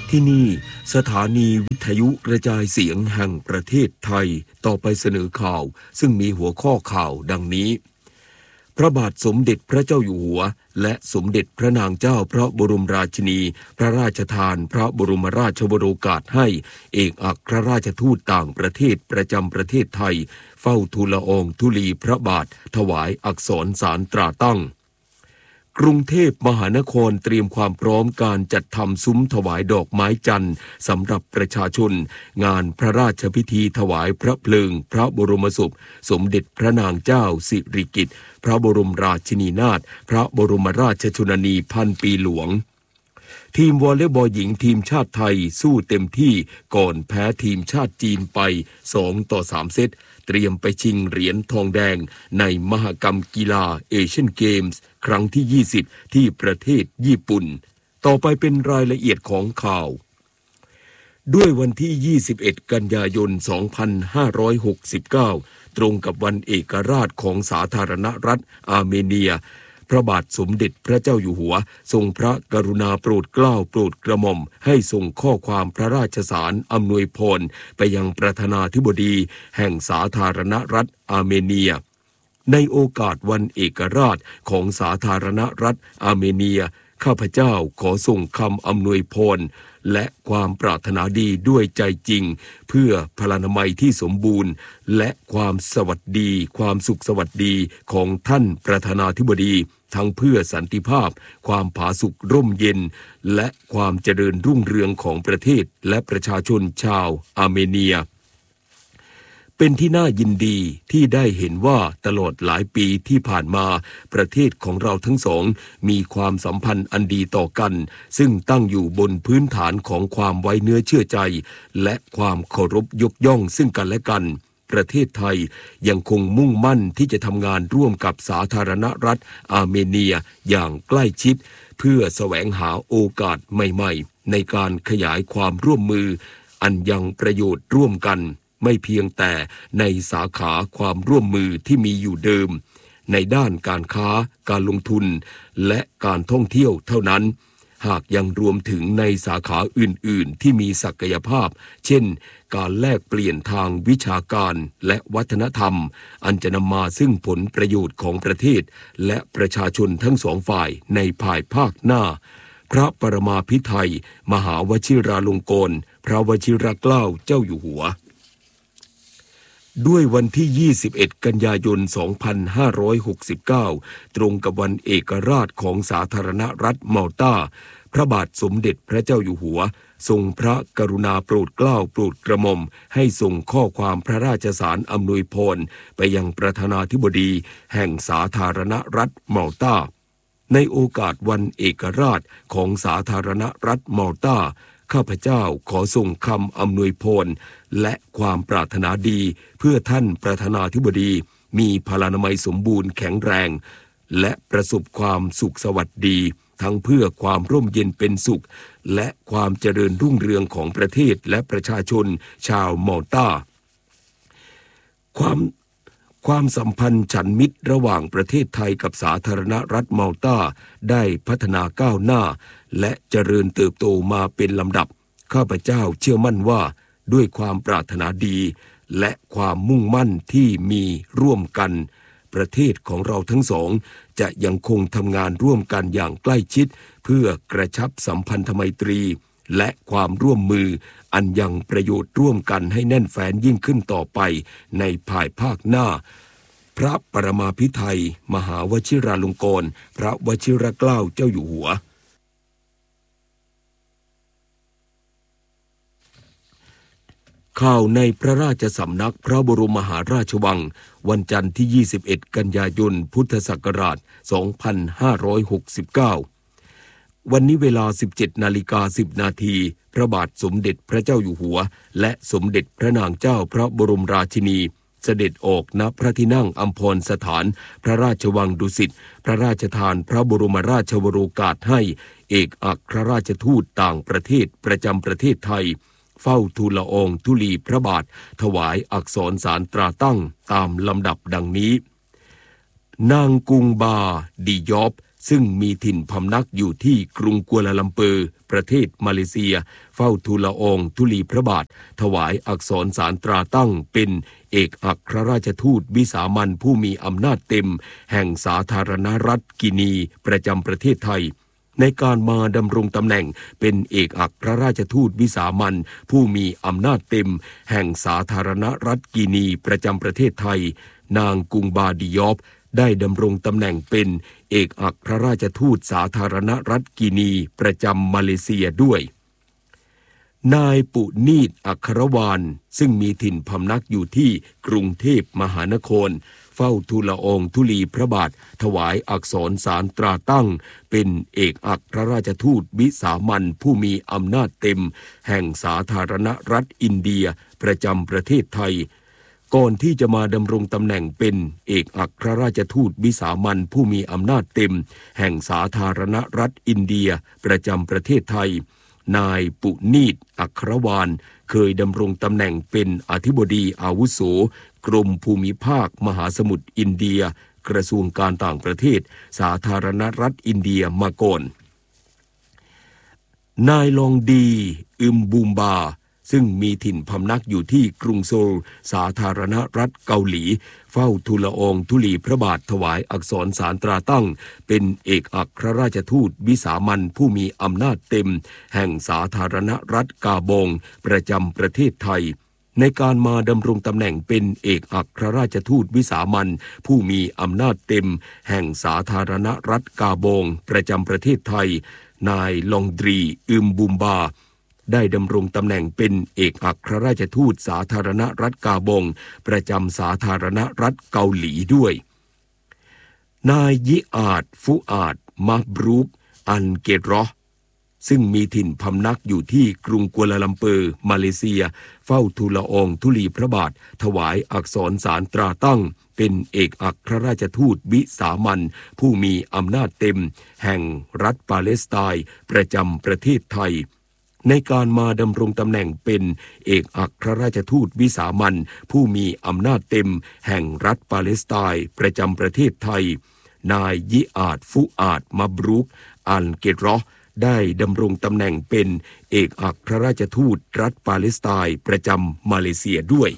ที่นี่สถานีวิทยุกระจายเสียงแห่งประเทศไทยต่อไปเสนอข่าวซึ่งมีหัวข้อข่าวดังนี้พระบาทสมเด็จพระเจ้าอยู่หัวและสมเด็จพระนางเจ้าพระบรมราชินีพระราชทานพระบรมราชวโรกาสให้เอกอัครราชทูตต่างประเทศประจำประเทศไทยเฝ้าทูลละอองธุลีพระบาทถวายอักษรสารตราตั้งกรุงเทพมหานครเตรียมความพร้อมการจัดทำซุ้มถวายดอกไม้จันทร์สำหรับประชาชนงานพระราชพิธีถวายพระเพลิงพระบรมศพสมเด็จพระนางเจ้าสิริกิติ์พระบรมราชินีนาถพระบรมราชชนนีพันปีหลวงทีมวอลเลย์บอลหญิงทีมชาติไทยสู้เต็มที่ก่อนแพ้ทีมชาติจีนไป2-3 เซตเตรียมไปชิงเหรียญทองแดงในมหกรรมกีฬาเอเชียนเกมส์ครั้งที่20ที่ประเทศญี่ปุ่นต่อไปเป็นรายละเอียดของข่าวด้วยวันที่21กันยายน2569ตรงกับวันเอกราชของสาธารณรัฐอาร์เมเนียพระบาทสมเด็จพระเจ้าอยู่หัวทรงพระกรุณาโปรดเกล้าโปรดกระหม่อมให้ส่งข้อความพระราชสารอำนวยพรไปยังประธานาธิบดีแห่งสาธารณรัฐอาร์เมเนียในโอกาสวันเอกราชของสาธารณรัฐอาร์เมเนียข้าพเจ้าขอส่งคำอำนวยพรและความปรารถนาดีด้วยใจจริงเพื่อพลานามัยที่สมบูรณ์และความสวัสดีความสุขสวัสดีของท่านประธานาธิบดีทั้งเพื่อสันติภาพความผาสุกร่มเย็นและความเจริญรุ่งเรืองของประเทศและประชาชนชาวอาร์เมเนียเป็นที่น่ายินดีที่ได้เห็นว่าตลอดหลายปีที่ผ่านมาประเทศของเราทั้งสองมีความสัมพันธ์อันดีต่อกันซึ่งตั้งอยู่บนพื้นฐานของความไว้เนื้อเชื่อใจและความเคารพยกย่องซึ่งกันและกันประเทศไทยยังคงมุ่งมั่นที่จะทำงานร่วมกับสาธารณรัฐอาร์เมเนียอย่างใกล้ชิดเพื่อแสวงหาโอกาสใหม่ๆในการขยายความร่วมมืออันยังประโยชน์ร่วมกันไม่เพียงแต่ในสาขาความร่วมมือที่มีอยู่เดิมในด้านการค้าการลงทุนและการท่องเที่ยวเท่านั้นหากยังรวมถึงในสาขาอื่นๆที่มีศักยภาพเช่นการแลกเปลี่ยนทางวิชาการและวัฒนธรรมอันจะนำมาซึ่งผลประโยชน์ของประเทศและประชาชนทั้งสองฝ่ายในภายภาคหน้าพระปรมาภิไธยมหาวชิราลงกรณ์พระวชิรเกล้าเจ้าอยู่หัวด้วยวันที่21กันยายน2569ตรงกับวันเอกราชของสาธารณรัฐมัลตาพระบาทสมเด็จพระเจ้าอยู่หัวทรงพระกรุณาโปรดเกล้าโปรดกระหม่อมให้ส่งข้อความพระราชสารอำนวยพรไปยังประธานาธิบดีแห่งสาธารณรัฐมัลตาในโอกาสวันเอกราชของสาธารณรัฐมัลตาข้าพเจ้าขอส่งคำอำนวยพรและความปรารถนาดีเพื่อท่านประธานาธิบดีมีพลานามัยสมบูรณ์แข็งแรงและประสบความสุขสวัสดีทั้งเพื่อความร่มเย็นเป็นสุขและความเจริญรุ่งเรืองของประเทศและประชาชนชาวมัลตาความสัมพันธ์ฉันมิตรระหว่างประเทศไทยกับสาธารณรัฐมัลตาได้พัฒนาก้าวหน้าและเจริญเติบโตมาเป็นลำดับข้าพเจ้าเชื่อมั่นว่าด้วยความปรารถนาดีและความมุ่งมั่นที่มีร่วมกันประเทศของเราทั้งสองจะยังคงทำงานร่วมกันอย่างใกล้ชิดเพื่อกระชับสัมพันธไมตรีและความร่วมมืออันยังประโยชน์ร่วมกันให้แน่นแฟ้นยิ่งขึ้นต่อไปในภายภาคหน้าพระปรมาภิไธยมหาวชิราลงกรณ์พระวชิรเกล้าเจ้าอยู่หัวข่าวในพระราชสำนักพระบรมมหาราชวังวันจันทร์ที่21กันยายนพุทธศักราช2569วันนี้เวลา 17:10 นาทีพระบาทสมเด็จพระเจ้าอยู่หัวและสมเด็จพระนางเจ้าพระบรมราชินีเสด็จออกณพระที่นั่งอัมพรสถานพระราชวังดุสิตพระราชทานพระบรมราชวโรกาสให้เอกอัครราชทูตต่างประเทศประจำประเทศไทยเฝ้าทูลละอองธุลีพระบาทถวายอักษรสารตราตั้งตามลำดับดังนี้นางกุงบาดิยอบซึ่งมีถิ่นพำนักอยู่ที่กรุงกัวลาลัมเปอร์ประเทศมาเลเซียเฝ้าทูลละอองธุลีพระบาทถวายอักษรสารตราตั้งเป็นเอกอัครราชทูตวิสามัญผู้มีอำนาจเต็มแห่งสาธารณรัฐกินีประจำประเทศไทยในการมาดำรงตำแหน่งเป็นเอกอัครราชทูตวิสามัญผู้มีอำนาจเต็มแห่งสาธารณรัฐกินีประจำประเทศไทยนางกุงบาดิยอบได้ดำรงตำแหน่งเป็นเอกอัครราชทูตสาธารณรัฐกินีประจำมาเลเซียด้วยนายปุนีตอัครวาลซึ่งมีถิ่นพำนักอยู่ที่กรุงเทพมหานครเฝ้าทูลละอองธุลีพระบาทถวายอักษรสารตราตั้งเป็นเอกอัครราชทูตวิสามัญผู้มีอำนาจเต็มแห่งสาธารณรัฐอินเดียประจำประเทศไทยก่อนที่จะมาดำรงตำแหน่งเป็นเอกอัครราชทูตวิสามัญผู้มีอำนาจเต็มแห่งสาธารณรัฐอินเดียประจำประเทศไทยนายปุนีตอัครวาลเคยดำรงตำแหน่งเป็นอธิบดีอาวุโสกรมภูมิภาคมหาสมุทรอินเดียกระทรวงการต่างประเทศสาธารณรัฐอินเดียมาก่อนนายลองดีอึมบูมบาซึ่งมีถิ่นพำนักอยู่ที่กรุงโซลสาธารณรัฐเกาหลีเฝ้าทูลละอองธุลีพระบาทถวายอักษรสารตราตั้งเป็นเอกอัครราชทูตวิสามัญผู้มีอำนาจเต็มแห่งสาธารณรัฐกาบองประจำประเทศไทยในการมาดำรงตำแหน่งเป็นเอกอัครราชทูตวิสามัญผู้มีอำนาจเต็มแห่งสาธารณรัฐกาบองประจำประเทศไทยนายลองดรีอึมบูมบาได้ดำรงตำแหน่งเป็นเอกอัครราชทูตสาธารณรัฐกาบองประจำสาธารณรัฐเกาหลีด้วยนายยิอาดฟุอาดมาบรูกอันเกรอซึ่งมีถิ่นพำนักอยู่ที่กรุงกัวลาลัมเปอร์มาเลเซียเฝ้าทูลละอองธุลีพระบาทถวายอักษรสารตราตั้งเป็นเอกอัครราชทูตวิสามัญผู้มีอำนาจเต็มแห่งรัฐปาเลสไตน์ประจำประเทศไทยในการมาดำรงตำแหน่งเป็นเอกอัครราชทูตวิสามัญผู้มีอำนาจเต็มแห่งรัฐปาเลสไตน์ประจำประเทศไทยนายยิอาดฟุอาดมาบรูกอันเกรอได้ดำรงตำแหน่งเป็นเอกอัครราชทูตรัฐปาเลสไตน์ประจำมาเลเซียด้วย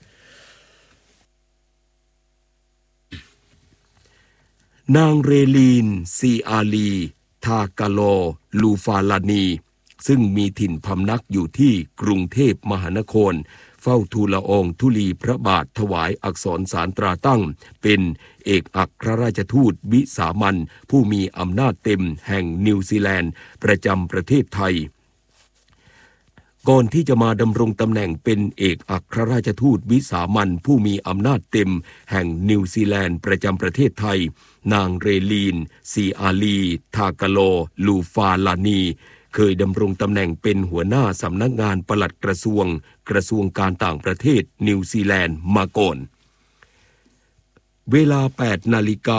นางเรลีนซีอาลีทากาโลลูฟาลานีซึ่งมีถิ่นพำนักอยู่ที่กรุงเทพมหานครเฝ้าทูลละอองธุลีพระบาทถวายอักษรสารตราตั้งเป็นเอกอัครราชทูตวิสามัญผู้มีอำนาจเต็มแห่งนิวซีแลนด์ประจำประเทศไทยก่อนที่จะมาดำรงตำแหน่งเป็นเอกอัครราชทูตวิสามัญผู้มีอำนาจเต็มแห่งนิวซีแลนด์ประจำประเทศไทยนางเรลีนซีอาลีทากาโลลูฟาลานีเคยดำรงตำแหน่งเป็นหัวหน้าสำนักงานปลัดกระทรวงการต่างประเทศนิวซีแลนด์มาก่อนเวลา 8:39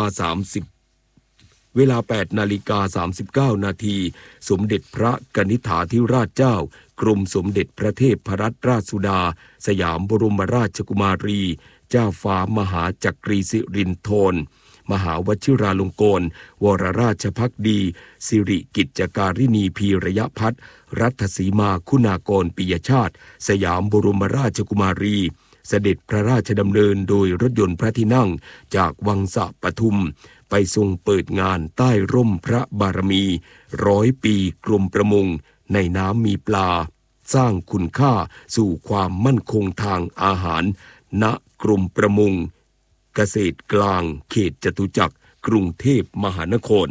นาทีสมเด็จพระกนิษฐาธิราชเจ้ากรมสมเด็จพระเทพรัตนราชสุดาสยามบรมราชกุมารีเจ้าฟ้ามหาจักรีสิรินธรมหาวชิราลงกรณ์วรราชภักดีสิริกิจจการินีพีระยะพัฒน์รัตสีมาคุณากรปิยชาติสยามบรมราชกุมารีเสด็จพระราชดำเนินโดยรถยนต์พระที่นั่งจากวังสะปทุมไปทรงเปิดงานใต้ร่มพระบารมี100 ปีกรมประมงในน้ำมีปลาสร้างคุณค่าสู่ความมั่นคงทางอาหารณกรมประมงเกษตรกลางเขตจตุจักรกรุงเทพมหานคร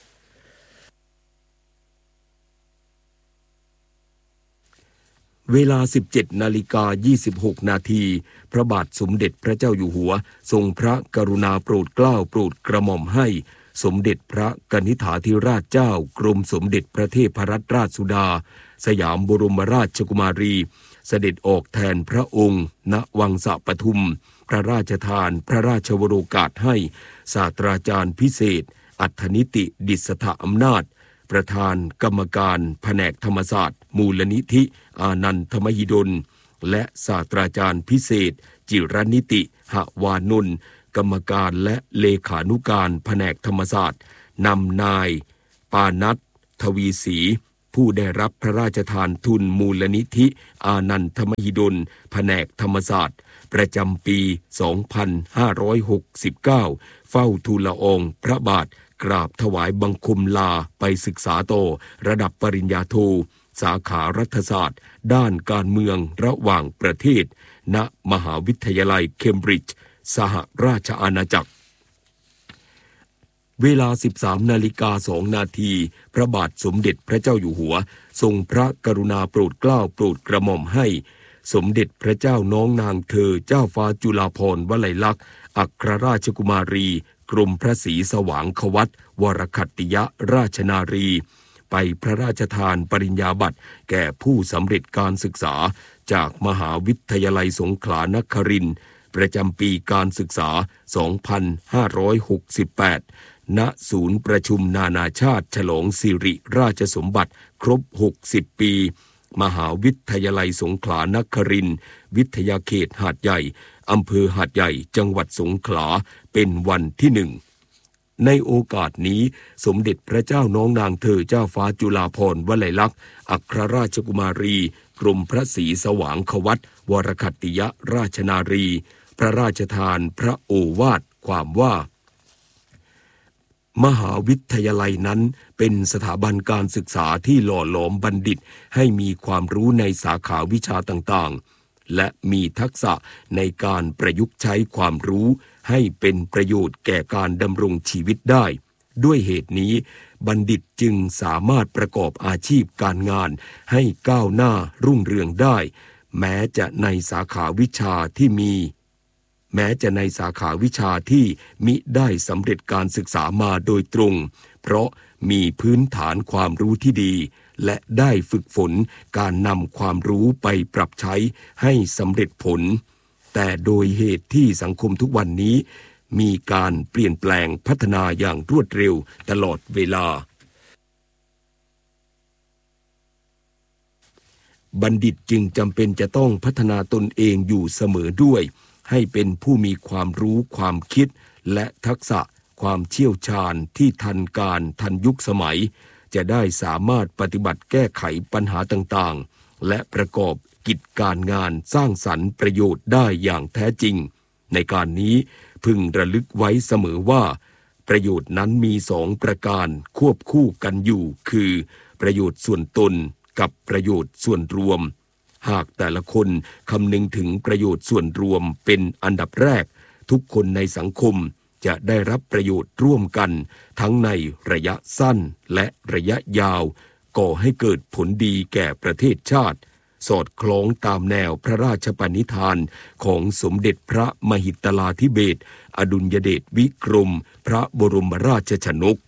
เวลา 17:26 นาทีพระบาทสมเด็จพระเจ้าอยู่หัวทรงพระกรุณาโปรดเกล้าโปรดกระหม่อมให้สมเด็จพระกนิษฐาธิราชเจ้ากรมสมเด็จพระเทพรัตนราชสุดาสยามบรมราชกุมารีเสด็จออกแทนพระองค์ณวังสะปทุมพระราชทานพระราชวโรกาสให้ศาสตราจารย์พิเศษอัฏฐนิติดิษฐอำนาจประธานกรรมการแผนกธรรมศาสตร์มูลนิธิอานันทมหิดลและศาสตราจารย์พิเศษจิรนิติหวานนท์กรรมการและเลขานุการแผนกธรรมศาสตร์นำนายปานัททวีศรีผู้ได้รับพระราชทานทุนมูลนิธิอานันทมหิดลแผนกธรรมศาสตร์ประจำปี 2569 เฝ้าทูลละอองพระบาทกราบถวายบังคมลาไปศึกษาต่อระดับปริญญาโทสาขารัฐศาสตร์ด้านการเมืองระหว่างประเทศณมหาวิทยาลัยเคมบริดจ์สหราชอาณาจักรเวลา 13:02 นาทีพระบาทสมเด็จพระเจ้าอยู่หัวทรงพระกรุณาโปรดเกล้าโปรดกระหม่อมให้สมเด็จพระเจ้าน้องนางเธอเจ้าฟ้าจุฬาภรณ์วลัยลักษณ์อัครราชกุมารีกรมพระศรีสว่างควัตวรคัตติยราชนารีไปพระราชทานปริญญาบัตรแก่ผู้สำเร็จการศึกษาจากมหาวิทยาลัยสงขลานครินทร์ประจำปีการศึกษา 2568 ณ ศูนย์ประชุมนานาชาติฉลองสิริราชสมบัติครบ 60 ปี มหาวิทยาลัยสงขลานครินทร์วิทยาเขตหาดใหญ่อำเภอหาดใหญ่จังหวัดสงขลาเป็นวันที่หนึ่งในโอกาสนี้สมเด็จพระเจ้าน้องนางเธอเจ้าฟ้าจุฬาภรณ์วลัยลักษณ์อัครราชกุมารีกรมพระศรีสว่างควัตวรคัตติยราชนารีพระราชทานพระโอวาทความว่ามหาวิทยาลัยนั้นเป็นสถาบันการศึกษาที่หล่อหลอมบัณฑิตให้มีความรู้ในสาขาวิชาต่างๆและมีทักษะในการประยุกต์ใช้ความรู้ให้เป็นประโยชน์แก่การดำรงชีวิตได้ด้วยเหตุนี้บัณฑิตจึงสามารถประกอบอาชีพการงานให้ก้าวหน้ารุ่งเรืองได้แม้จะในสาขาวิชาที่มิได้สำเร็จการศึกษามาโดยตรงเพราะมีพื้นฐานความรู้ที่ดีและได้ฝึกฝนการนำความรู้ไปปรับใช้ให้สำเร็จผลแต่โดยเหตุที่สังคมทุกวันนี้มีการเปลี่ยนแปลงพัฒนาอย่างรวดเร็วตลอดเวลาบัณฑิตจึงจำเป็นจะต้องพัฒนาตนเองอยู่เสมอด้วยให้เป็นผู้มีความรู้ความคิดและทักษะความเชี่ยวชาญที่ทันการทันยุคสมัยจะได้สามารถปฏิบัติแก้ไขปัญหาต่างๆและประกอบกิจการงานสร้างสรรค์ประโยชน์ได้อย่างแท้จริงในการนี้พึงระลึกไว้เสมอว่าประโยชน์นั้นมี2ประการควบคู่กันอยู่คือประโยชน์ส่วนตนกับประโยชน์ส่วนรวมหากแต่ละคนคำนึงถึงประโยชน์ส่วนรวมเป็นอันดับแรกทุกคนในสังคมจะได้รับประโยชน์ร่วมกันทั้งในระยะสั้นและระยะยาวก่อให้เกิดผลดีแก่ประเทศชาติสอดคล้องตามแนวพระราชปณิธานของสมเด็จพระมหิตลาธิเบศรอดุลยเดชวิกรมพระบรมราชชนก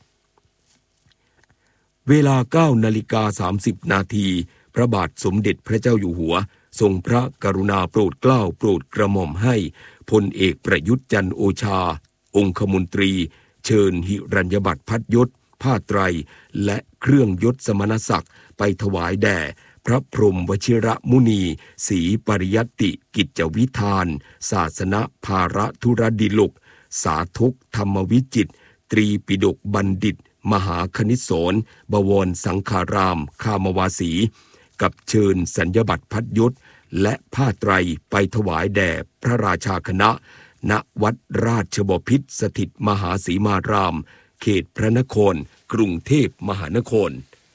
เวลา 9:30 นาทีพระบาทสมเด็จพระเจ้าอยู่หัวทรงพระกรุณาโปรดเกล้าโปรดกระหม่อมให้พลเอกประยุทธ์จันทร์โอชาองคมนตรีเชิญหิรัญญบัตรพัดยศผ้าไตรและเครื่องยศสมณศักดิ์ไปถวายแด่พระพรหมวชิรมุนีศรีปริยัตติกิจวิธานศาสนภาระธุรดิลกสาธุธรรมวิจิตรตรีปิฎกบัณฑิตมหาคณิตศรบวรสังฆารามคามวาสีกับเชิญสัญญบัตรพัดยศและผ้าไตรไปถวายแด่พระราชาคณะณวัดราชบพิตรสถิตมหาสีมารามเขตพระนครกรุงเทพมหานคร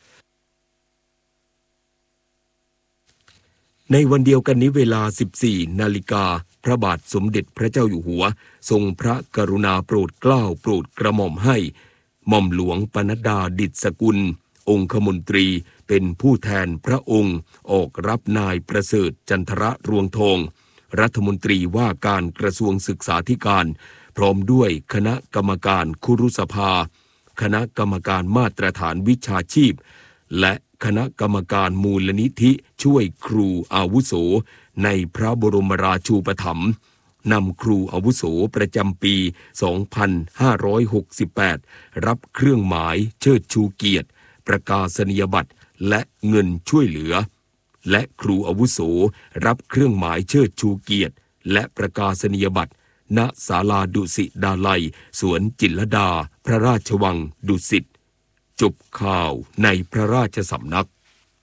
ในวันเดียวกันนี้เวลา 14 นาฬิกาพระบาทสมเด็จพระเจ้าอยู่หัวทรงพระกรุณาโปรดเกล้าโปรดกระหม่อมให้หม่อมหลวงปนัดดาดิษฐสกุลองคมนตรีเป็นผู้แทนพระองค์ออกรับนายประเสริฐจันทระรวงทองรัฐมนตรีว่าการกระทรวงศึกษาธิการพร้อมด้วยคณะกรรมการคุรุสภาคณะกรรมการมาตรฐานวิชาชีพและคณะกรรมการมูลนิธิช่วยครูอาวุโสในพระบรมราชูปถัมภ์นำครูอาวุโสประจำปี 2568 รับเครื่องหมายเชิดชูเกียรติประกาศนียบัตรและเงินช่วยเหลือและครูอาวุโสรับเครื่องหมายเชิดชูเกียรติและประกาศนียบัตรณศาลาดุสิตดาลัยสวนจิตรลดาพระราชวังดุสิตจบข่าวในพระราชสำนัก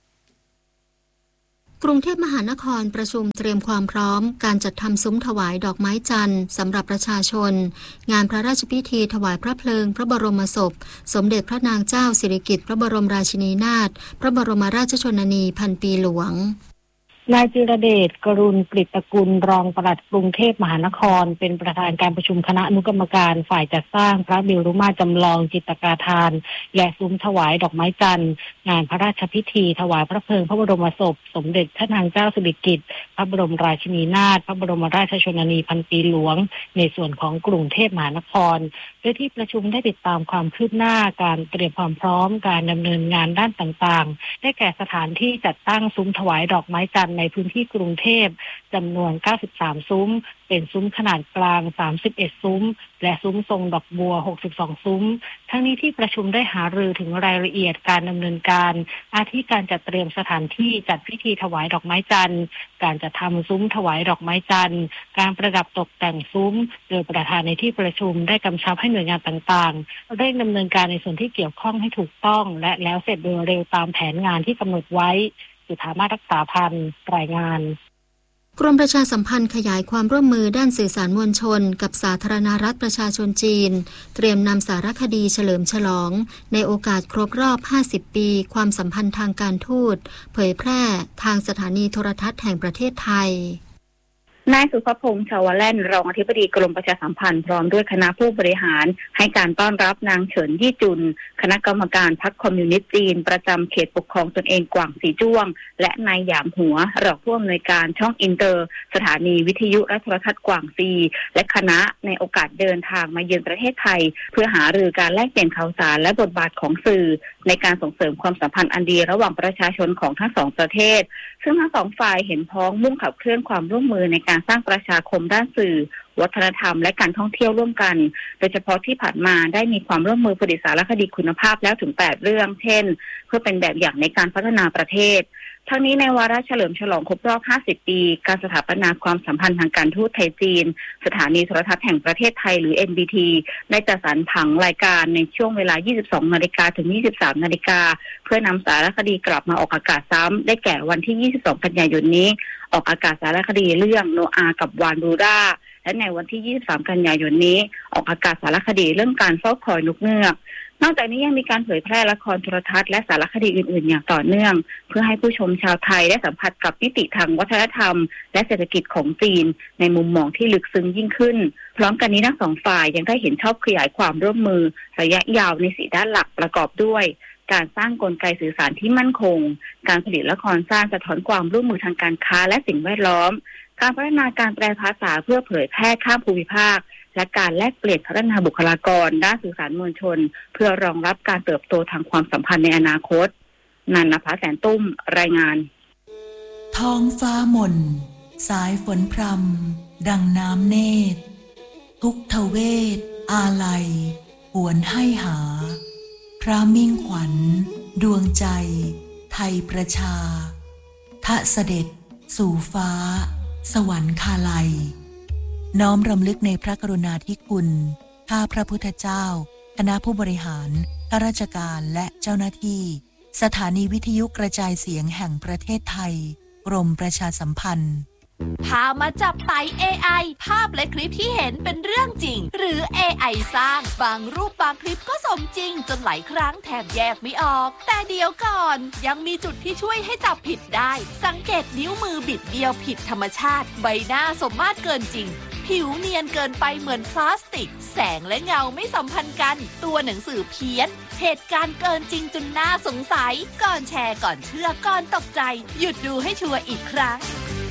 กรุงเทพมหานครประชุมเตรียมความพร้อมการจัดทำซุ้มถวายดอกไม้จันทร์สำหรับประชาชนงานพระราชพิธีถวายพระเพลิงพระบรมศพสมเด็จพระนางเจ้าสิริกิติ์พระบรมราชินีนาถพระบรมราชชนนีพันปีหลวงนายจิรเดช กรุณกฤตกุลรองปลัดกรุงเทพมหานครเป็นประธานการประชุมคณะอนุกรรมการฝ่ายจัดสร้างพระเมรุมาตรจำลองจิตรกาทานและซุ้มถวายดอกไม้จันทร์งานพระราชพิธีถวายพระเพลิงพระบรมศพสมเด็จพระนางเจ้าสิริกิติ์พระบรมราชินีนาถพระบรมราชชนนีพันปีหลวงในส่วนของกรุงเทพมหานครโดยที่ประชุมได้ติดตามความคืบหน้าการเตรียมความพร้อมการดำเนินงานด้านต่างๆได้แก่สถานที่จัดตั้งซุ้มถวายดอกไม้จันทร์ในพื้นที่กรุงเทพจำนวน93ซุ้มเป็นซุ้มขนาดกลาง31ซุ้มและซุ้มทรงดอกบัว62ซุ้มทั้งนี้ที่ประชุมได้หารือถึงรายละเอียดการดำเนินการอาทิการจัดเตรียมสถานที่จัดพิธีถวายดอกไม้จันทร์การจัดทำซุ้มถวายดอกไม้จันทร์การประดับตกแต่งซุ้มโดยประธานในที่ประชุมได้กำชับให้หน่วยงานต่างๆเร่งดำเนินการในส่วนที่เกี่ยวข้องให้ถูกต้องและแล้วเสร็จโดยเร็วตามแผนงานที่กำหนดไว้จุฑามาสรักษาพันธ์รายงานกรมประชาสัมพันธ์ขยายความร่วมมือด้านสื่อสารมวลชนกับสาธารณรัฐประชาชนจีนเตรียมนำสารคดีเฉลิมฉลองในโอกาสครบรอบ50ปีความสัมพันธ์ทางการทูตเผยแพร่ทางสถานีโทรทัศน์แห่งประเทศไทยนายสุภพงษ์ชาวแล่นรองอธิบดีกรมประชาสัมพันธ์พร้อมด้วยคณะผู้บริหารให้การต้อนรับนางเฉินยี่จุนคณะกรรมการพรรคคอมมิวนิสต์จีนประจำเขตปกครองตนเองกวางสีจ้วงและนายหยามหัวรองผู้อำนวยการช่องอินเตอร์สถานีวิทยุและโทรทัศน์กวางซีและคณะในโอกาสเดินทางมาเยือนประเทศไทยเพื่อหารือการแลกเปลี่ยนข่าวสารและบทบาทของสื่อในการส่งเสริมความสัมพันธ์อันดีระหว่างประชาชนของทั้งสองประเทศซึ่งทั้งสองฝ่ายเห็นพ้องมุ่งขับเคลื่อนความร่วมมือในการสร้างประชาคมด้านสื่อวัฒนธรรมและการท่องเที่ยวร่วมกันโดยเฉพาะที่ผ่านมาได้มีความร่วมมือผลิตสารคดีคุณภาพแล้วถึง8เรื่องเช่นเพื่อเป็นแบบอย่างในการพัฒนาประเทศทั้งนี้ในวาระเฉลิมฉลองครบรอบ50ปีการสถาปนาความสัมพันธ์ทางการทูตไทยจีนสถานีโทรทัศน์แห่งประเทศไทยหรือ NBT ได้จัดสรรผังรายการในช่วงเวลา 22 นาฬิกาถึง 23 นาฬิกาเพื่อนำสารคดีกลับมาออกอากาศซ้ำได้แก่วันที่ 22 กันยายนนี้ออกอากาศสารคดีเรื่องโนอากับวานบูราและในวันที่ 23 กันยายนนี้ออกอากาศสารคดีเรื่องการเฝ้าคอยนกเงือกนอกจากนี้ยังมีการเผยแพร่ละครโทรทัศน์และสารคดีอื่นๆอย่างต่อเนื่องเพื่อให้ผู้ชมชาวไทยได้สัมผัสกับมิติทางวัฒนธรรมและเศรษฐกิจของจีนในมุมมองที่ลึกซึ้งยิ่งขึ้นพร้อมกันนี้ทั้งสองฝ่ายยังได้เห็นชอบขยายความร่วมมือระยะยาวใน4ด้านหลักประกอบด้วยการสร้างกลไกสื่อสารที่มั่นคงการผลิตละครสร้างสะท้อนความร่วมมือทางการค้าและสิ่งแวดล้อมการพัฒนาการแปลภาษาเพื่อเผยแพร่ข้ามภูมิภาคและการแลกเปลี่ยนพัฒนาบุคลากรด้านสื่อสารมวลชนเพื่อรองรับการเติบโตทางความสัมพันธ์ในอนาคตนันนภาแสนตุ้มรายงานท้องฟ้าหม่นสายฝนพรำดังน้ำเนตรทุกทเวทอาลัยหวนให้หาพระมิ่งขวัญดวงใจไทยประชาทะเสด็จสู่ฟ้าสวรรคาลัยน้อมรำลึกในพระกรุณาธิคุณข้าพระพุทธเจ้าคณะผู้บริหารข้าราชการและเจ้าหน้าที่สถานีวิทยุกระจายเสียงแห่งประเทศไทยกรมประชาสัมพันธ์พามาจับไต่ AI ภาพและคลิปที่เห็นเป็นเรื่องจริงหรือ AI สร้างบางรูปบางคลิปก็สมจริงจนหลายครั้งแทบแยกไม่ออกแต่เดี๋ยวก่อนยังมีจุดที่ช่วยให้จับผิดได้สังเกตนิ้วมือบิดเบี้ยวผิดธรรมชาติใบหน้าสมมาตรเกินจริงผิวเนียนเกินไปเหมือนพลาสติกแสงและเงาไม่สัมพันธ์กันตัวหนังสือเพี้ยนเหตุการณ์เกินจริงจนน่าสงสัยก่อนแชร์ก่อนเชื่อก่อนตกใจหยุดดูให้ชัวร์อีกครั้ง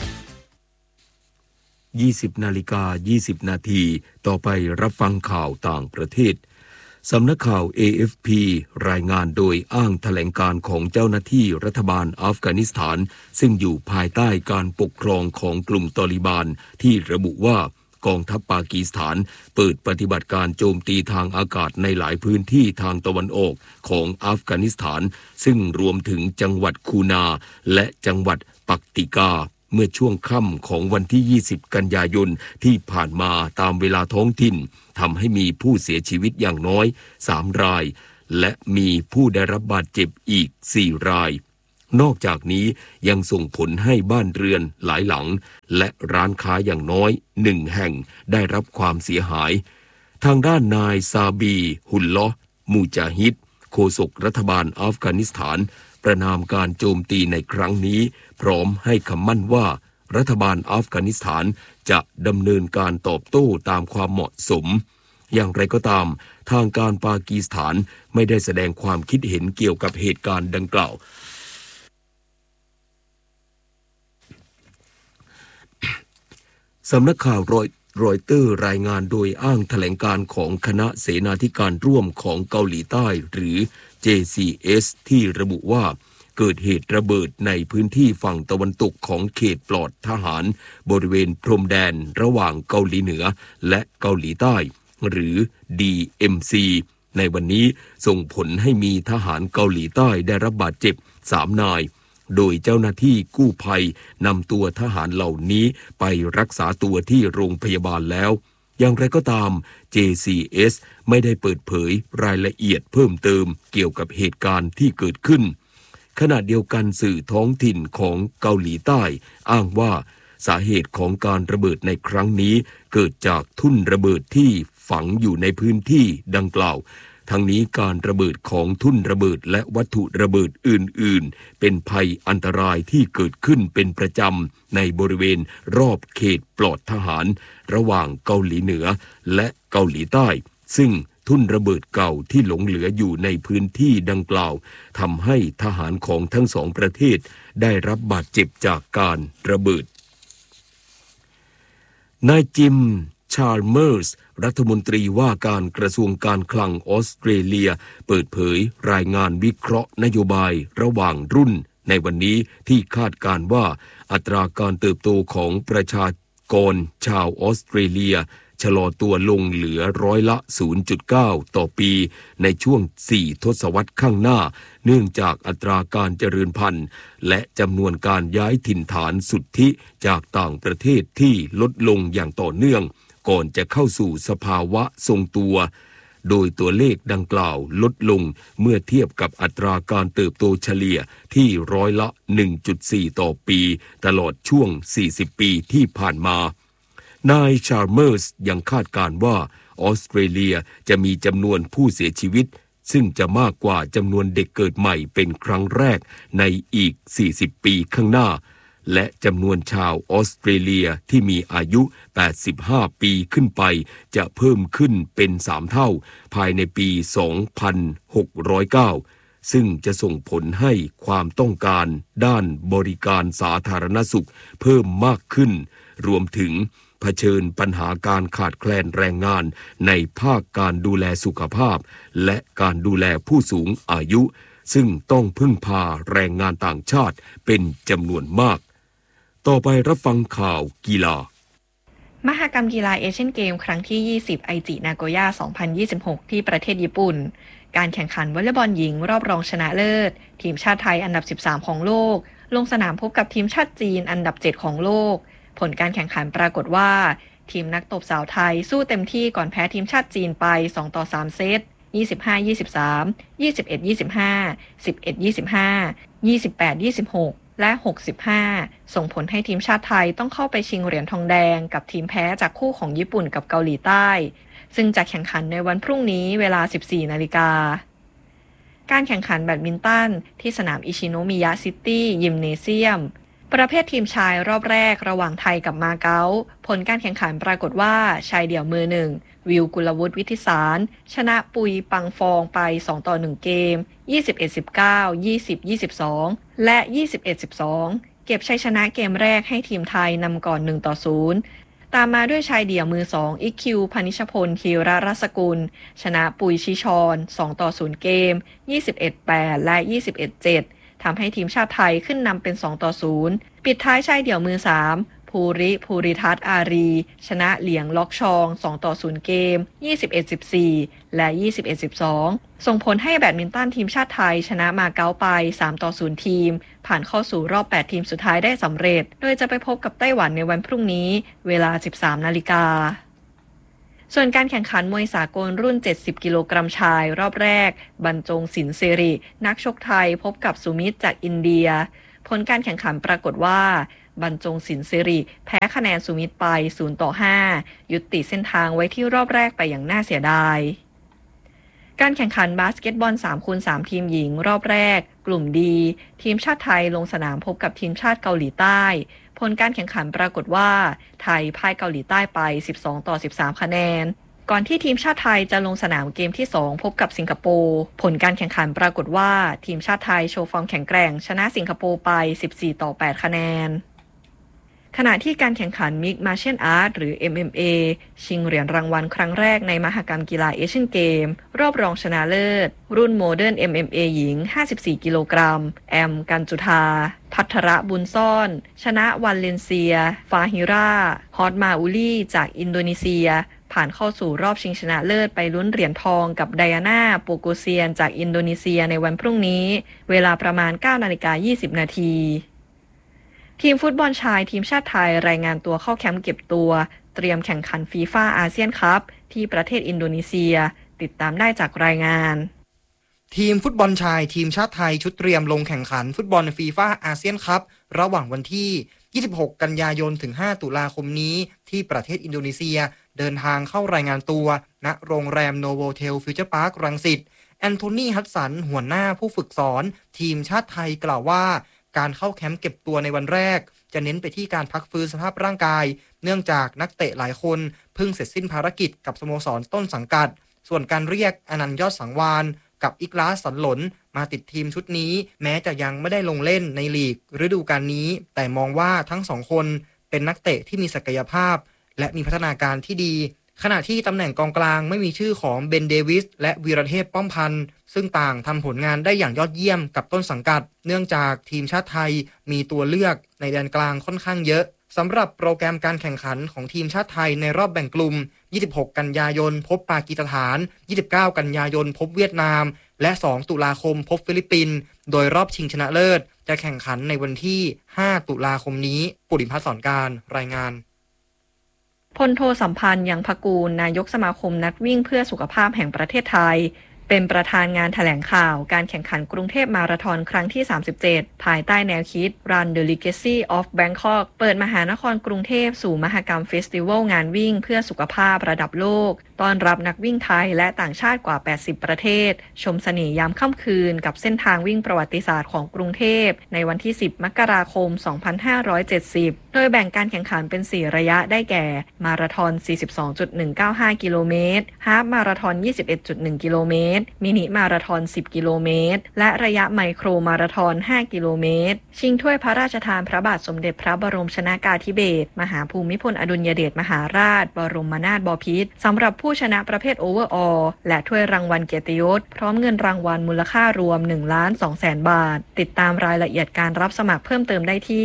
20 นาฬิกา 20 นาทีต่อไปรับฟังข่าวต่างประเทศสำนักข่าว AFP รายงานโดยอ้างแถลงการของเจ้าหน้าที่รัฐบาลอัฟกานิสถานซึ่งอยู่ภายใต้การปกครองของกลุ่มตอลิบานที่ระบุว่ากองทัพปากีสถานเปิดปฏิบัติการโจมตีทางอากาศในหลายพื้นที่ทางตะวันออกของอัฟกานิสถานซึ่งรวมถึงจังหวัดคูนาและจังหวัดปักติกาเมื่อช่วงค่ำของวันที่20กันยายนที่ผ่านมาตามเวลาท้องถิ่นทำให้มีผู้เสียชีวิตอย่างน้อย3รายและมีผู้ได้รับบาดเจ็บอีก4รายนอกจากนี้ยังส่งผลให้บ้านเรือนหลายหลังและร้านค้าอย่างน้อย1แห่งได้รับความเสียหายทางด้านนายซาบีฮุลลอห์มูจาฮิดโฆษกรัฐบาลอัฟกานิสถานประณามการโจมตีในครั้งนี้พร้อมให้คำมั่นว่ารัฐบาลอัฟกานิสถานจะดำเนินการตอบโต้ตามความเหมาะสมอย่างไรก็ตามทางการปากีสถานไม่ได้แสดงความคิดเห็นเกี่ยวกับเหตุการณ์ดังกล่าวสำนักข่าวรอยเตอร์รายงานโดยอ้างแถลงการของคณะเสนาธิการร่วมของเกาหลีใต้หรือ JCS ที่ระบุว่าเกิดเหตุระเบิดในพื้นที่ฝั่งตะวันตกของเขตปลอดทหารบริเวณพรมแดนระหว่างเกาหลีเหนือและเกาหลีใต้หรือ DMZ ในวันนี้ส่งผลให้มีทหารเกาหลีใต้ได้รับบาดเจ็บ3นายโดยเจ้าหน้าที่กู้ภัยนำตัวทหารเหล่านี้ไปรักษาตัวที่โรงพยาบาลแล้วอย่างไรก็ตาม JCS ไม่ได้เปิดเผยรายละเอียดเพิ่มเติมเกี่ยวกับเหตุการณ์ที่เกิดขึ้นขณะเดียวกันสื่อท้องถิ่นของเกาหลีใต้อ้างว่าสาเหตุของการระเบิดในครั้งนี้เกิดจากทุ่นระเบิดที่ฝังอยู่ในพื้นที่ดังกล่าวทั้งนี้การระเบิดของทุ่นระเบิดและวัตถุระเบิดอื่นๆเป็นภัยอันตรายที่เกิดขึ้นเป็นประจำในบริเวณรอบเขตปลอดทหารระหว่างเกาหลีเหนือและเกาหลีใต้ซึ่งทุ่นระเบิดเก่าที่หลงเหลืออยู่ในพื้นที่ดังกล่าวทำให้ทหารของทั้งสองประเทศได้รับบาดเจ็บจากการระเบิดนายจิมชาร์เมอร์สรัฐมนตรีว่าการกระทรวงการคลังออสเตรเลียเปิดเผยรายงานวิเคราะห์นโยบายระหว่างรุ่นในวันนี้ที่คาดการณ์ว่าอัตราการเติบโตของประชากรชาวออสเตรเลียชะลอตัวลงเหลือร้อยละ 0.9 ต่อปีในช่วง4ทศวรรษข้างหน้าเนื่องจากอัตราการเจริญพันธุ์และจำนวนการย้ายถิ่นฐานสุทธิจากต่างประเทศที่ลดลงอย่างต่อเนื่องก่อนจะเข้าสู่สภาวะทรงตัวโดยตัวเลขดังกล่าวลดลงเมื่อเทียบกับอัตราการเติบโตเฉลี่ยที่ร้อยละ 1.4 ต่อปีตลอดช่วง40ปีที่ผ่านมานายชาร์เมอร์สยังคาดการณ์ว่าออสเตรเลียจะมีจำนวนผู้เสียชีวิตซึ่งจะมากกว่าจำนวนเด็กเกิดใหม่เป็นครั้งแรกในอีก40ปีข้างหน้าและจำนวนชาวออสเตรเลียที่มีอายุ85ปีขึ้นไปจะเพิ่มขึ้นเป็น3เท่าภายในปี2609ซึ่งจะส่งผลให้ความต้องการด้านบริการสาธารณสุขเพิ่มมากขึ้นรวมถึงเผชิญปัญหาการขาดแคลนแรงงานในภาคการดูแลสุขภาพและการดูแลผู้สูงอายุซึ่งต้องพึ่งพาแรงงานต่างชาติเป็นจำนวนมากต่อไปรับฟังข่าวกีฬามหกรรมกีฬาเอเชียนเกมครั้งที่20ไอจินาโกย่า2026ที่ประเทศญี่ปุ่นการแข่งขันวอลเลย์บอลหญิงรอบรองชนะเลิศทีมชาติไทยอันดับ13ของโลกลงสนามพบกับทีมชาติจีนอันดับ7ของโลกผลการแข่งขันปรากฏว่าทีมนักตบสาวไทยสู้เต็มที่ก่อนแพ้ทีมชาติจีนไป2-3เซต25-23 21-25 11-25 28-26และ65ส่งผลให้ทีมชาติไทยต้องเข้าไปชิงเหรียญทองแดงกับทีมแพ้จากคู่ของญี่ปุ่นกับเกาหลีใต้ซึ่งจะแข่งขันในวันพรุ่งนี้เวลา 14 นาฬิกาการแข่งขันแบดมินตันที่สนามอิชิโนมิยะซิตี้ยิมเนเซียมประเภททีมชายรอบแรกระหว่างไทยกับมาเก๊าผลการแข่งขันปรากฏว่าชายเดี่ยวมือ1วิวกุลวุฒิวิทิสารชนะปุยปังฟองไป2-1เกม 21-19 20-22 และ 21-12 เก็บชัยชนะเกมแรกให้ทีมไทยนำก่อน1-0ตามมาด้วยชายเดี่ยวมือ2อิคคิวพนิชพลธีรรัศกุลชนะปุยชิชร2-0เกม 21-8 และ 21-7ทำให้ทีมชาติไทยขึ้นนำเป็น2-0ปิดท้ายชายเดี่ยวมือ3พภูริทัศน์อารีชนะเหลียงล็อกชอง2-0เกม 21-14 และ 21-12 ส่งผลให้แบดมินตันทีมชาติไทยชนะมาเก๊าไป3-0ทีมผ่านเข้าสู่รอบ8ทีมสุดท้ายได้สำเร็จโดยจะไปพบกับไต้หวันในวันพรุ่งนี้เวลา 13 นาฬิกาส่วนการแข่งขันมวยสากลรุ่น70กิโลกรัมชายรอบแรกบรรจงศิลป์สิรินักชกไทยพบกับสุมิตรจากอินเดียผลการแข่งขันปรากฏว่าบรรจงศิลป์สิริแพ้คะแนนสุมิตรไป0-5ยุติเส้นทางไว้ที่รอบแรกไปอย่างน่าเสียดายการแข่งขันบาสเกตบอล 3x3 ทีมหญิงรอบแรกกลุ่มดีทีมชาติไทยลงสนามพบกับทีมชาติเกาหลีใต้ผลการแข่งขันปรากฏว่าไทยพ่ายเกาหลีใต้ไป12-13คะแนนก่อนที่ทีมชาติไทยจะลงสนามเกมที่2พบกับสิงคโปร์ผลการแข่งขันปรากฏว่าทีมชาติไทยโชว์ฟอร์มแข็งแกร่งชนะสิงคโปร์ไป14-8คะแนนขณะที่การแข่งขัน Mixed Martial Arts หรือ MMA ชิงเหรียญรางวัลครั้งแรกในมหกรรมกีฬาเอเชียนเกมรอบรองชนะเลิศรุ่นโมเดิร์น MMA หญิง54กิโลกรัมแอมกันจุธาภัทรบุญซ่อนชนะวันเลนเซียฟาฮิราฮอตมาอุลีจากอินโดนีเซียผ่านเข้าสู่รอบชิงชนะเลิศไปลุ้นเหรียญทองกับไดอาน่าโปโกเซียนจากอินโดนีเซียในวันพรุ่งนี้เวลาประมาณ 9:20 นาทีทีมฟุตบอลชายทีมชาติไทยรายงานตัวเข้าแคมป์เก็บตัวเตรียมแข่งขันฟีฟ่าอาเซียนคัพที่ประเทศอินโดนีเซียติดตามได้จากรายงานทีมฟุตบอลชายทีมชาติไทยชุดเตรียมลงแข่งขันฟุตบอลฟีฟ่าอาเซียนคัพระหว่างวันที่26กันยายนถึง5ตุลาคมนี้ที่ประเทศอินโดนีเซียเดินทางเข้ารายงานตัวณโรงแรมโนโวเทลฟิวเจอร์พาร์ครังสิตแอนโทนีฮัดสันหัวหน้าผู้ฝึกสอนทีมชาติไทยกล่าวว่าการเข้าแคมป์เก็บตัวในวันแรกจะเน้นไปที่การพักฟื้นสภาพร่างกายเนื่องจากนักเตะหลายคนเพิ่งเสร็จสิ้นภารกิจกับสโมสรต้นสังกัดส่วนการเรียกอนันต์ยอดสังวาลกับอิกลาสสันหลนมาติดทีมชุดนี้แม้จะยังไม่ได้ลงเล่นในลีกฤดูกาลนี้แต่มองว่าทั้งสองคนเป็นนักเตะที่มีศักยภาพและมีพัฒนาการที่ดีขณะที่ตำแหน่งกองกลางไม่มีชื่อของเบนเดวิสและวีรเทพป้อมพันธ์ซึ่งต่างทำผลงานได้อย่างยอดเยี่ยมกับต้นสังกัดเนื่องจากทีมชาติไทยมีตัวเลือกในแดนกลางค่อนข้างเยอะสำหรับโปรแกรมการแข่งขันของทีมชาติไทยในรอบแบ่งกลุ่ม26กันยายนพบปากีสถาน29กันยายนพบเวียดนามและ2ตุลาคมพบฟิลิปปินส์โดยรอบชิงชนะเลิศจะแข่งขันในวันที่5ตุลาคมนี้ปุริพัฒน์สอนการรายงานพลโทสัมพันธ์ยังพกูลนายกสมาคมนักวิ่งเพื่อสุขภาพแห่งประเทศไทยเป็นประธานงานแถลงข่าวการแข่งขันกรุงเทพมาราธอนครั้งที่37ภายใต้แนวคิด Run the Legacy of Bangkok เปิดมหานครกรุงเทพสู่มหกรรมเฟสติวัลงานวิ่งเพื่อสุขภาพระดับโลกต้อนรับนักวิ่งไทยและต่างชาติกว่า80ประเทศชมเสน่ห์ยามค่ำคืนกับเส้นทางวิ่งประวัติศาสตร์ของกรุงเทพในวันที่10มกราคม2570โดยแบ่งการแข่งขันเป็น4ระยะได้แก่มาราธอน 42.195 กิโลเมตรฮาล์ฟมาราธอน 21.1 กิโลเมตรมินิมาราธอน10กิโลเมตรและระยะไมโครมาราธอน5กิโลเมตรชิงถ้วยพระราชทานพระบาทสมเด็จพระบรมชนกาธิเบศรมหาภูมิพลอดุลยเดชมหาราชบรมนาถบพิตรสำหรับผู้ชนะประเภทโอเวอร์ออลและถ้วยรางวัลเกียรติยศพร้อมเงินรางวัลมูลค่ารวม 1,200,000 บาทติดตามรายละเอียดการรับสมัครเพิ่มเติมได้ที่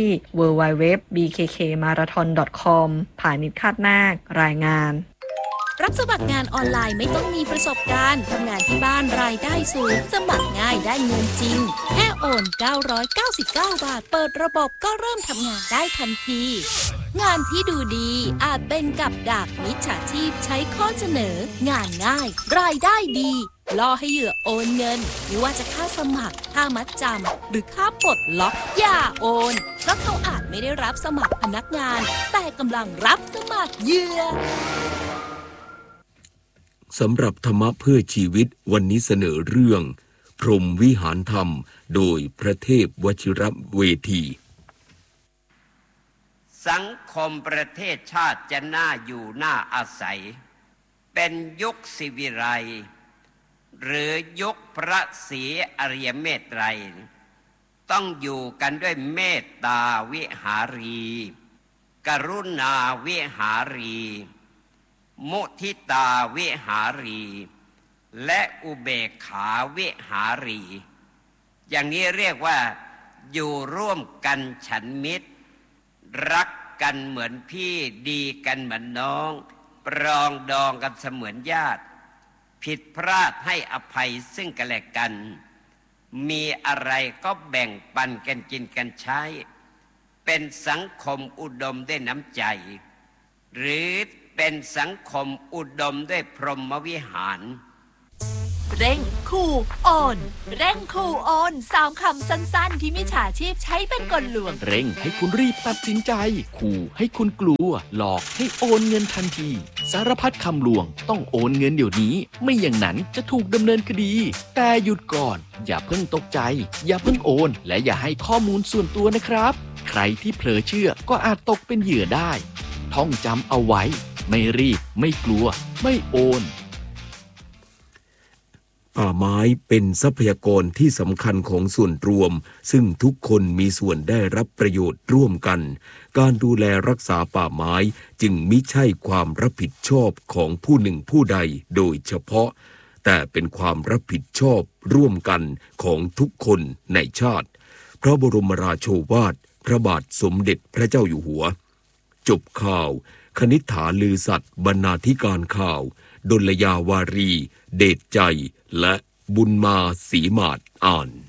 www.bkkmarathon.com ผานิช คาดนาครายงานรับสมัครงานออนไลน์ไม่ต้องมีประสบการณ์ทำงานที่บ้านรายได้สูงสมัครง่ายได้เงินจริงแค่โอน999 บาทเปิดระบบก็เริ่มทำงานได้ทันทีงานที่ดูดีอาจเป็นกับดักมิจฉาชีพใช้ข้อเสนองานง่ายรายได้ดีล่อให้เหยื่อโอนเงินไม่ว่าจะค่าสมัครค่ามัดจำหรือค่าปลดล็อกอย่าโอนเพราะเขาอาจไม่ได้รับสมัครพนักงานแต่กำลังรับสมัครเหยื่อสำหรับธรรมะเพื่อชีวิตวันนี้เสนอเรื่องพรหมวิหารธรรมโดยพระเทพวชิรเวทีสังคมประเทศชาติจะน่าอยู่น่าอาศัยเป็นยุคศิวิไลย์หรือยุคพระศรีอริยเมตไตรต้องอยู่กันด้วยเมตตาวิหารีกรุณาวิหารีมุทิตาวิหารีและอุเบกขาวิหารีอย่างนี้เรียกว่าอยู่ร่วมกันฉันมิตรรักกันเหมือนพี่ดีกันเหมือนน้องปรองดองกันเสมือนญาติผิดพลาดให้อภัยซึ่งกันและกันมีอะไรก็แบ่งปันกันกินกันใช้เป็นสังคมอุดมด้วยน้ำใจหรือเป็นสังคมอุดมด้วยพรหมวิหารเร่งขู่โอนเร่งขู่โอน3 คำสั้นๆที่มิจฉาชีพใช้เป็นกลลวงเร่งให้คุณรีบตัดสินใจขู่ให้คุณกลัวหลอกให้โอนเงินทันทีสารพัดคำลวงต้องโอนเงินเดี๋ยวนี้ไม่อย่างนั้นจะถูกดำเนินคดีแต่หยุดก่อนอย่าเพิ่งตกใจอย่าเพิ่งโอนและอย่าให้ข้อมูลส่วนตัวนะครับใครที่เผลอเชื่อก็อาจตกเป็นเหยื่อได้ท่องจำเอาไว้ไม่รีบไม่กลัวไม่โอนป่าไม้เป็นทรัพยากรที่สำคัญของส่วนรวมซึ่งทุกคนมีส่วนได้รับประโยชน์ร่วมกันการดูแลรักษาป่าไม้จึงมิใช่ความรับผิดชอบของผู้หนึ่งผู้ใดโดยเฉพาะแต่เป็นความรับผิดชอบร่วมกันของทุกคนในชาติพระบรมราโชวาทพระบาทสมเด็จพระเจ้าอยู่หัวจบข่าวคณิษฐาลือสัตย์บรรณาธิการข่าวดลยาวารีเดชใจและบุญมาศรีมาศอ่าน